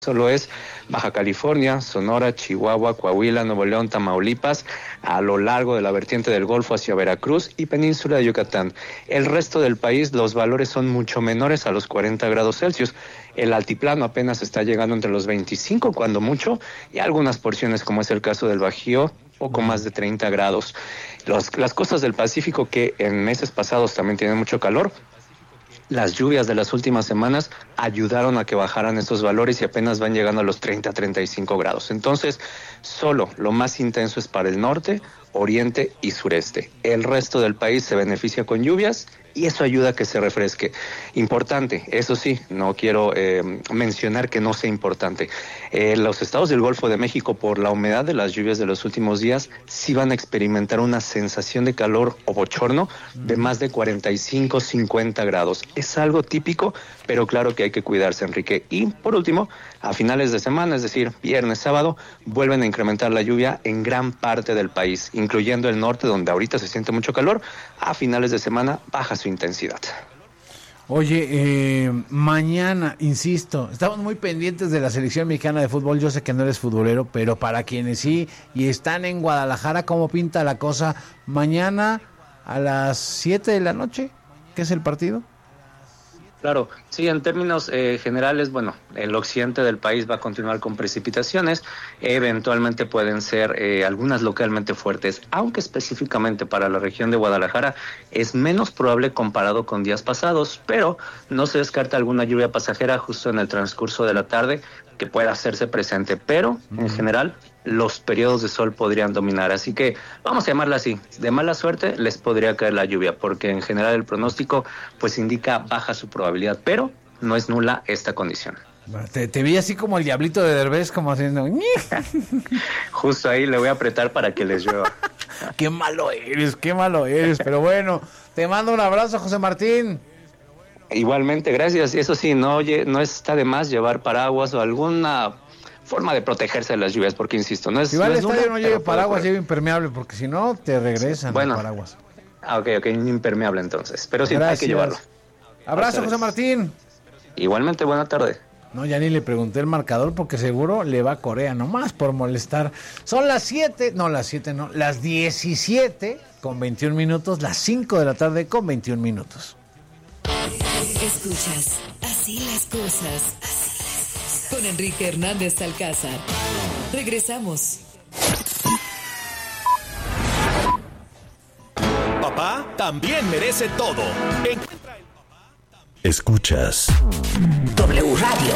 Solo es Baja California, Sonora, Chihuahua, Coahuila, Nuevo León, Tamaulipas, a lo largo de la vertiente del Golfo hacia Veracruz y Península de Yucatán. El resto del país, los valores son mucho menores a los 40 grados Celsius. El altiplano apenas está llegando entre los 25, cuando mucho, y algunas porciones, como es el caso del Bajío, poco más de 30 grados. Las costas del Pacífico, que en meses pasados también tienen mucho calor, las lluvias de las últimas semanas ayudaron a que bajaran estos valores y apenas van llegando a los 30, 35 grados. Entonces, solo lo más intenso es para el norte, oriente y sureste. El resto del país se beneficia con lluvias y eso ayuda a que se refresque. Importante, eso sí, no quiero mencionar que no sea importante. Los estados del Golfo de México, por la humedad de las lluvias de los últimos días, sí van a experimentar una sensación de calor o bochorno de más de 45, 50 grados. Es algo típico, pero claro que hay que cuidarse, Enrique. Y por último, a finales de semana, es decir, viernes, sábado, vuelven a incrementar la lluvia en gran parte del país, incluyendo el norte, donde ahorita se siente mucho calor. A finales de semana baja su intensidad. Oye, mañana, insisto, estamos muy pendientes de la selección mexicana de fútbol. Yo sé que no eres futbolero, pero para quienes sí y están en Guadalajara, ¿cómo pinta la cosa? Mañana a las 7 de la noche, ¿qué es el partido? Claro, sí, en términos generales, bueno, el occidente del país va a continuar con precipitaciones, eventualmente pueden ser algunas localmente fuertes, aunque específicamente para la región de Guadalajara es menos probable comparado con días pasados, pero no se descarta alguna lluvia pasajera justo en el transcurso de la tarde que pueda hacerse presente, pero en general los periodos de sol podrían dominar, así que vamos a llamarla así, de mala suerte les podría caer la lluvia, porque en general el pronóstico pues indica baja su probabilidad, pero no es nula esta condición. Te vi así como el diablito de Derbez, como haciendo... Justo ahí le voy a apretar para que les llueva. Qué malo eres, pero bueno, te mando un abrazo, José Martín. Igualmente, gracias. Eso sí, no está de más llevar paraguas o alguna forma de protegerse de las lluvias, porque insisto, no es... Igual no el estadio no lleve paraguas, lleve impermeable, porque si no, te regresan los paraguas. Ok, impermeable entonces, pero sí, gracias. Hay que llevarlo. Abrazo, José Martín. Igualmente, buena tarde. No, ya ni le pregunté el marcador porque seguro le va a Corea, nomás por molestar. Son las 17 con 21 minutos, las 5 de la tarde con 21 minutos. Escuchas, así las cosas. Con Enrique Hernández Alcázar. Regresamos. Papá también merece todo. Escuchas W Radio.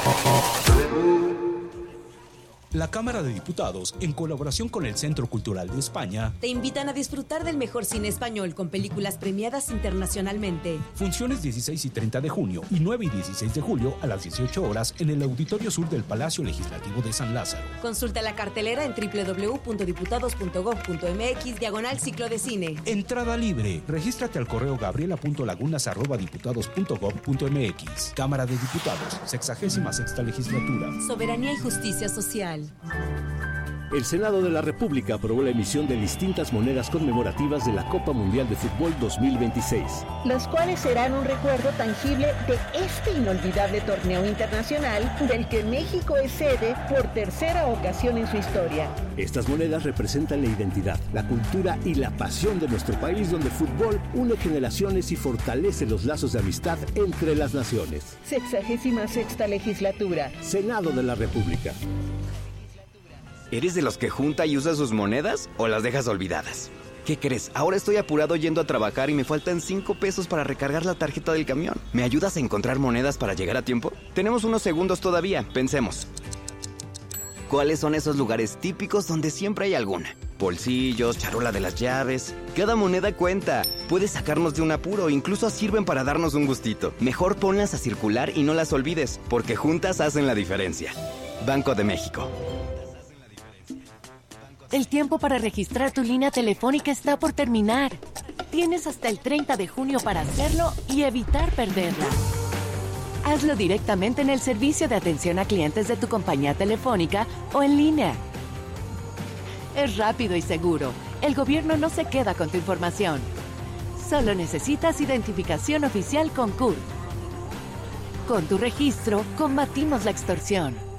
La Cámara de Diputados, en colaboración con el Centro Cultural de España, te invitan a disfrutar del mejor cine español con películas premiadas internacionalmente. Funciones 16 y 30 de junio y 9 y 16 de julio a las 18 horas en el Auditorio Sur del Palacio Legislativo de San Lázaro. Consulta la cartelera en www.diputados.gov.mx/ciclo de cine. Entrada libre. Regístrate al correo gabriela.lagunas@diputados.gov.mx. Cámara de Diputados, 66ª Legislatura. Soberanía y justicia social. El Senado de la República aprobó la emisión de distintas monedas conmemorativas de la Copa Mundial de Fútbol 2026. Las cuales serán un recuerdo tangible de este inolvidable torneo internacional del que México es sede por tercera ocasión en su historia. Estas monedas representan la identidad, la cultura y la pasión de nuestro país, donde el fútbol une generaciones y fortalece los lazos de amistad entre las naciones. 66ª Legislatura. Senado de la República. ¿Eres de los que junta y usa sus monedas o las dejas olvidadas? ¿Qué crees? Ahora estoy apurado yendo a trabajar y me faltan 5 pesos para recargar la tarjeta del camión. ¿Me ayudas a encontrar monedas para llegar a tiempo? Tenemos unos segundos todavía, pensemos. ¿Cuáles son esos lugares típicos donde siempre hay alguna? Bolsillos, charola de las llaves. Cada moneda cuenta. Puede sacarnos de un apuro, incluso sirven para darnos un gustito. Mejor ponlas a circular y no las olvides, porque juntas hacen la diferencia. Banco de México. El tiempo para registrar tu línea telefónica está por terminar. Tienes hasta el 30 de junio para hacerlo y evitar perderla. Hazlo directamente en el servicio de atención a clientes de tu compañía telefónica o en línea. Es rápido y seguro. El gobierno no se queda con tu información. Solo necesitas identificación oficial con CURP. Con tu registro, combatimos la extorsión.